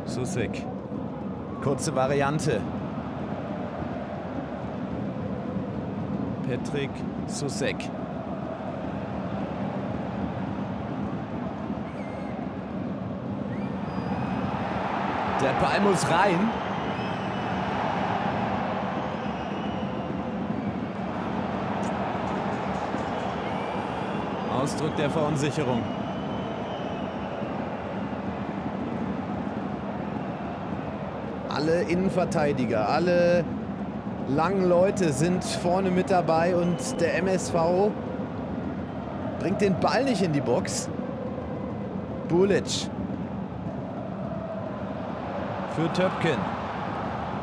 Soucek. Kurze Variante. Petrik Soucek. Der Ball muss rein. Ausdruck der Verunsicherung. Alle Innenverteidiger, alle langen Leute sind vorne mit dabei und der MSV bringt den Ball nicht in die Box. Bulic für Töpken.